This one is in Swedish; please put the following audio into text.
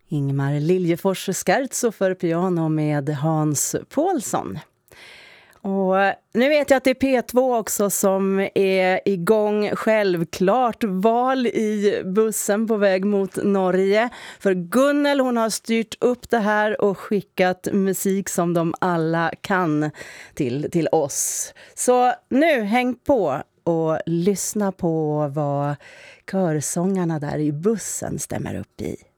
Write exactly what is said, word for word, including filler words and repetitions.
Ingmar Liljefors scherzo för piano med Hans Paulsson. Och nu vet jag att det är P två också som är igång, självklart val i bussen på väg mot Norge. För Gunnel, hon har styrt upp det här och skickat musik som de alla kan till, till oss. Så nu, häng på och lyssna på vad körsångarna där i bussen stämmer upp i.